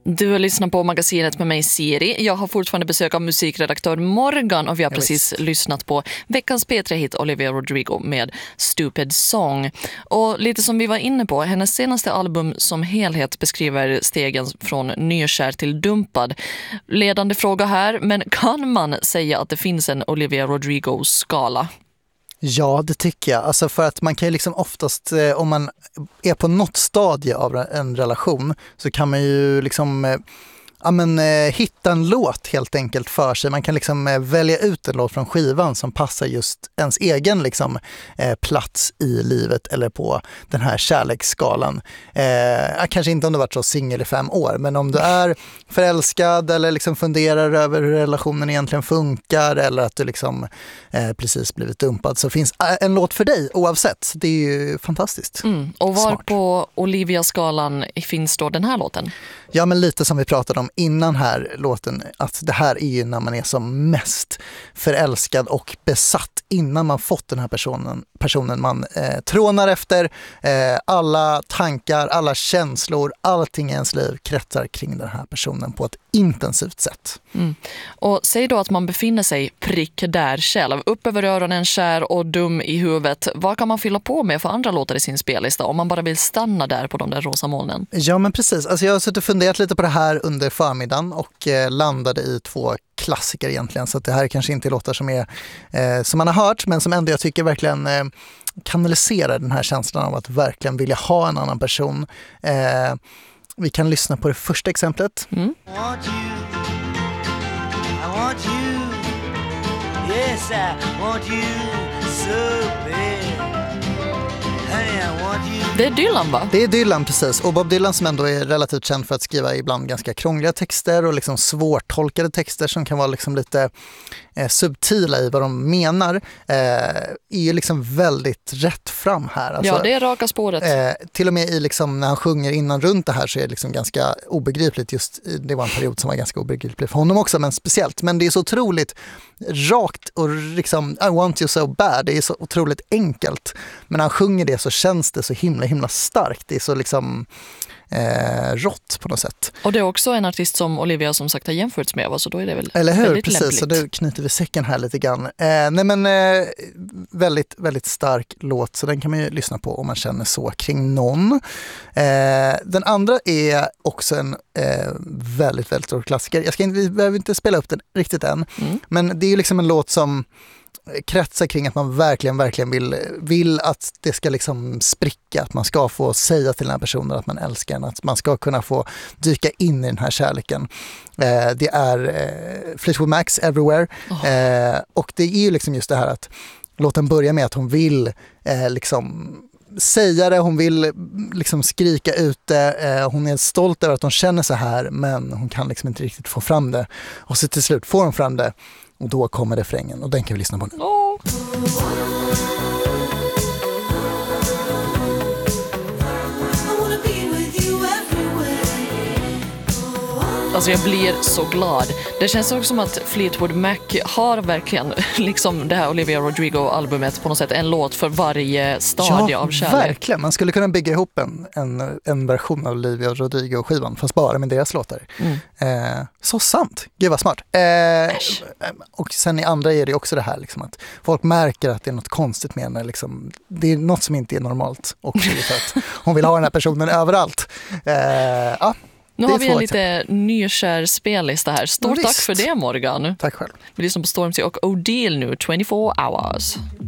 Du lyssnar på magasinet med mig Siri. Jag har fortfarande besök av musikredaktör Morgan och vi har precis lyssnat på veckans P3-hit Olivia Rodrigo med Stupid Song. Och lite som vi var inne på, hennes senaste album som helhet beskriver stegen från nykär till dumpad. Ledande fråga här, men kan man säga att det finns en Olivia Rodrigo-skala? Ja, det tycker jag. Alltså för att man kan ju liksom oftast, om man är på något stadie av en relation så kan man ju liksom hitta en låt helt enkelt för sig. Man kan liksom välja ut en låt från skivan som passar just ens egen liksom, plats i livet eller på den här kärleksskalan. Kanske inte om du varit så singel i 5 år, men om du är förälskad eller liksom funderar över hur relationen egentligen funkar eller att du liksom precis blivit dumpad, så finns en låt för dig oavsett. Det är ju fantastiskt. Och var Smart. på Olivia-skalan finns då den här låten? Ja, men lite som vi pratade om innan här låten, att det här är ju när man är som mest förälskad och besatt innan man fått den här personen man trånar efter. Alla tankar, alla känslor, allting i ens liv kretsar kring den här personen på ett intensivt sätt. Och säg då att man befinner sig prick där själv, upp över öronen, kär och dum i huvudet. Vad kan man fylla på med för andra låtar i sin spellista om man bara vill stanna där på de där rosa molnen? Ja, men precis. Alltså jag har suttit och funderat lite på det här under förmiddagen och landade i 2 klassiker egentligen. Så att det här kanske inte är låtar som är som man har hört, men som ändå jag tycker verkligen kanaliserar den här känslan av att verkligen vilja ha en annan person. Vi kan lyssna på det första exemplet. I want you, yes I want you so bad. Honey, I want you. Det är Dylan, va? Det är Dylan, precis. Och Bob Dylan som ändå är relativt känd för att skriva ibland ganska krångliga texter och liksom svårtolkade texter som kan vara liksom lite subtila i vad de menar, är ju liksom väldigt rätt fram här. Alltså, ja, det är raka spåret. Till och med i liksom, när han sjunger innan runt det här så är det liksom ganska obegripligt. Just det var en period som var ganska obegriplig för honom också, men speciellt. Men det är så otroligt rakt och liksom I want you so bad. Det är så otroligt enkelt. Men när han sjunger det så känns det så himla starkt. Det är så liksom rått på något sätt. Och det är också en artist som Olivia som sagt har jämförts med, så då är det väl eller hur? Väldigt precis, lämpligt. Så nu knyter vi säcken här lite grann. Väldigt, väldigt stark låt, så den kan man ju lyssna på om man känner så kring någon. Den andra är också en väldigt, väldigt stor klassiker. Vi behöver inte spela upp den riktigt än, men det är ju liksom en låt som kretsar kring att man verkligen vill att det ska liksom spricka, att man ska få säga till den här personen att man älskar den, att man ska kunna få dyka in i den här kärleken. Det är Fleetwood Macs Everywhere. Och det är ju liksom just det här att låten börjar med att hon vill liksom säga det, hon vill liksom skrika ut det, hon är stolt över att hon känner så här, men hon kan liksom inte riktigt få fram det. Och så till slut får hon fram det och då kommer refrängen och den kan vi lyssna på nu. Alltså jag blir så glad. Det känns också som att Fleetwood Mac har verkligen liksom det här Olivia Rodrigo-albumet på något sätt en låt för varje stadie av kärlek. Verkligen. Man skulle kunna bygga ihop en version av Olivia Rodrigo-skivan fast bara med deras låtar. Så sant. Gud vad smart. Och sen i andra är det också det här liksom, att folk märker att det är något konstigt med henne. Liksom, det är något som inte är normalt. Och för att hon vill ha den här personen överallt. Nu har vi en lite nykär spellista här. Stort tack för det, Morgan. Tack själv. Vi lyssnar på Stormzy och O'Deal nu, 24 hours.